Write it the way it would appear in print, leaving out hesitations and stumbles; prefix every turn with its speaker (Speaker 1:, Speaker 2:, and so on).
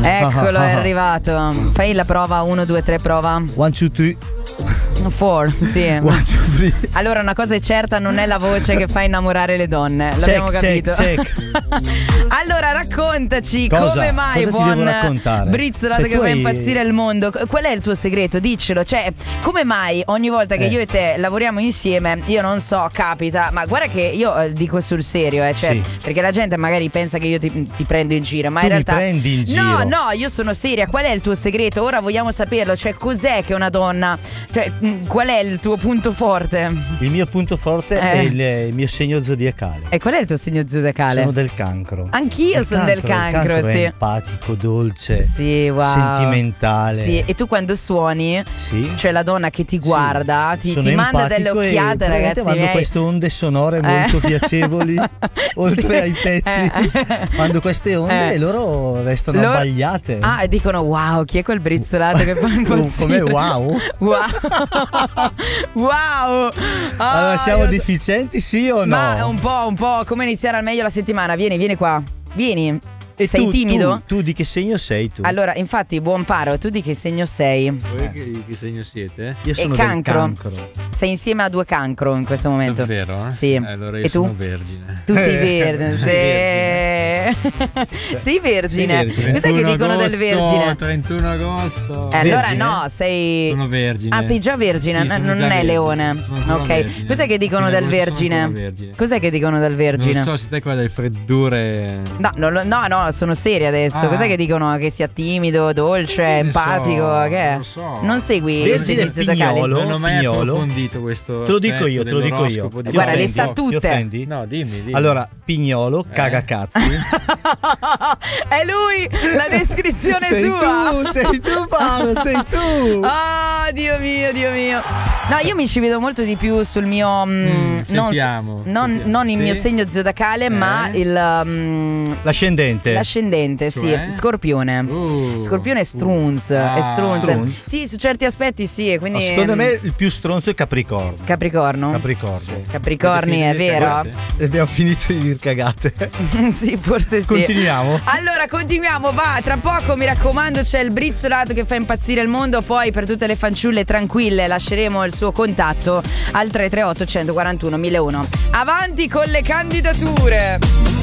Speaker 1: Eccolo, è arrivato. Fai la prova 1, 2, 3, prova
Speaker 2: 1, 2, 3.
Speaker 1: 4, sì.
Speaker 2: 1, 2, 3.
Speaker 1: Allora, una cosa è certa, non è la voce che fa innamorare le donne. L'abbiamo capito.
Speaker 2: Check.
Speaker 1: Allora, raccontaci
Speaker 2: Cosa?
Speaker 1: come mai,
Speaker 2: Cosa ti
Speaker 1: buon
Speaker 2: devo raccontare?
Speaker 1: brizzolato che fa impazzire il mondo. Qual è il tuo segreto? Diccelo. Cioè, come mai ogni volta che io e te lavoriamo insieme, io non so, capita, ma guarda che io dico sul serio, cioè,
Speaker 2: Sì.
Speaker 1: perché la gente magari pensa che io ti prendo in giro, ma
Speaker 2: Tu
Speaker 1: in realtà
Speaker 2: mi prendi in giro.
Speaker 1: No, io sono seria. Qual è il tuo segreto? Ora vogliamo saperlo. Cioè, cos'è che una donna, cioè, qual è il tuo punto forte?
Speaker 2: Il mio punto forte è il mio segno zodiacale.
Speaker 1: E qual è il tuo segno zodiacale?
Speaker 2: Sono del Cancro.
Speaker 1: Anch'io sono del Cancro,
Speaker 2: il
Speaker 1: sì.
Speaker 2: è empatico, dolce,
Speaker 1: Sì, wow.
Speaker 2: sentimentale.
Speaker 1: Sì, e tu quando suoni,
Speaker 2: Sì.
Speaker 1: cioè la donna che ti guarda, ti manda delle occhiate, ragazzi
Speaker 2: Mando
Speaker 1: miei.
Speaker 2: queste onde sonore molto piacevoli, oltre ai pezzi. Mando queste onde e loro restano abbagliate.
Speaker 1: Ah, e dicono wow, chi è quel brizzolato che fa impazzire?
Speaker 2: Come wow?
Speaker 1: Wow.
Speaker 2: Allora siamo deficienti, sì o no?
Speaker 1: Ma un po' come iniziare al meglio la settimana. Vieni qua. Vieni.
Speaker 2: E
Speaker 1: sei timido?
Speaker 2: Tu di che segno sei tu?
Speaker 1: Allora, infatti, buon paro, tu di che segno sei?
Speaker 3: Voi che segno siete?
Speaker 2: Io sono
Speaker 1: cancro.
Speaker 2: del Cancro.
Speaker 1: Sei insieme a 2 cancro in questo momento.
Speaker 3: Davvero?
Speaker 1: Sì.
Speaker 3: Allora io
Speaker 1: E tu?
Speaker 3: sono vergine.
Speaker 1: Tu sei vergine, sei vergine. Cos'è che dicono del vergine?
Speaker 3: 31 agosto.
Speaker 1: Allora
Speaker 2: Vergine?
Speaker 1: no, sei.
Speaker 3: Sono vergine.
Speaker 1: Ah, sei già vergine,
Speaker 3: Sì, sono
Speaker 1: non
Speaker 3: già
Speaker 1: è
Speaker 3: vergine.
Speaker 1: leone.
Speaker 3: Sono già
Speaker 1: Ok.
Speaker 3: vergine.
Speaker 1: Cos'è che dicono
Speaker 3: Fino
Speaker 1: del
Speaker 3: agosto sono
Speaker 1: vergine?
Speaker 3: ancora vergine.
Speaker 1: Cos'è che dicono del vergine?
Speaker 3: Non so se te qua delle freddure.
Speaker 1: No, sono seria adesso. Cos'è che dicono? Che sia timido, dolce, empatico? Che è?
Speaker 3: Non lo so.
Speaker 1: Non segui i
Speaker 2: Vergine
Speaker 1: segni zodiacali?
Speaker 2: Pignolo.
Speaker 3: Non ho mai
Speaker 2: Pignolo.
Speaker 3: approfondito questo.
Speaker 2: Te lo dico io,
Speaker 3: aspetto dell'oroscopo di
Speaker 1: Guarda, le
Speaker 3: oggi.
Speaker 1: sa
Speaker 2: Ti
Speaker 1: tutte.
Speaker 2: offendi?
Speaker 3: No, dimmi.
Speaker 2: Allora, Pignolo, cagacazzi.
Speaker 1: È lui, la descrizione
Speaker 2: sei
Speaker 1: sua.
Speaker 2: sei tu, Paolo, sei tu.
Speaker 1: Ah, Dio mio. No, io mi ci vedo molto di più sul mio
Speaker 3: sentiamo.
Speaker 1: non il
Speaker 3: Sì?
Speaker 1: mio segno zodiacale, ma il
Speaker 2: L'ascendente.
Speaker 1: l'ascendente,
Speaker 3: Cioè?
Speaker 1: sì, Scorpione. Scorpione è strunz, è strunz.
Speaker 2: Strunz?
Speaker 1: Sì, su certi aspetti sì, e quindi
Speaker 2: Secondo me il più stronzo è Capricorno.
Speaker 1: Capricorno.
Speaker 2: Capricorni,
Speaker 1: è vero?
Speaker 2: abbiamo finito di dire cagate.
Speaker 1: Sì, forse sì.
Speaker 2: Continuiamo.
Speaker 1: Allora, continuiamo, va, tra poco mi raccomando c'è il brizzolato che fa impazzire il mondo, poi per tutte le fanciulle tranquille lasceremo il suo contatto al 338 141 1001. Avanti con le candidature.